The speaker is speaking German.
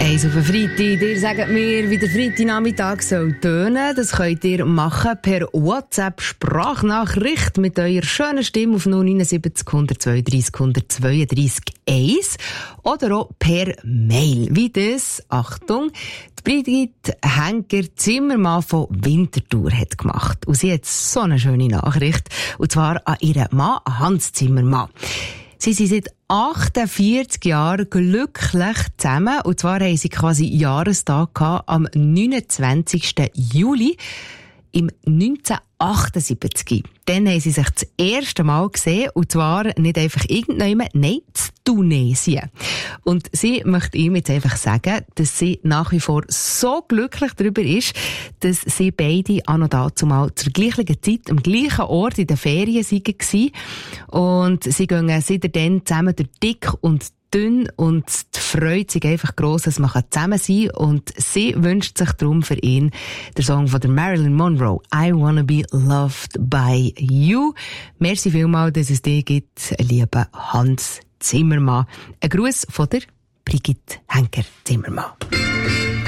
Eins auf den Freitag. Ihr sagt mir, wie der Freitagnachmittag soll tönen. Das könnt ihr machen per WhatsApp-Sprachnachricht mit eurer schönen Stimme auf 079 132 132 1 oder auch per Mail. Wie das, Achtung, die Brigitte Henker-Zimmermann von Winterthur hat gemacht. Und sie hat so eine schöne Nachricht. Und zwar an ihren Mann, Hans Zimmermann. Sie sind seit 48 Jahren glücklich zusammen. Und zwar haben sie quasi Jahrestag gehabt, am 29. Juli im 1978. Dann haben sie sich das erste Mal gesehen, und zwar nicht einfach irgendjemand, nein, in Tunesien. Und sie möchte ihm jetzt einfach sagen, dass sie nach wie vor so glücklich darüber ist, dass sie beide an und dazumal zur gleichen Zeit am gleichen Ort in den Ferien waren. Und sie gehen seitdem zusammen durch dick und dünn, und die Freude ist einfach gross, dass man zusammen sein kann. Und sie wünscht sich darum für ihn den Song von der Marilyn Monroe, I Wanna Be Loved by You. Merci vielmals, dass es dir gibt, lieber Hans Zimmermann. Ein Gruß von der Brigitte Henker-Zimmermann.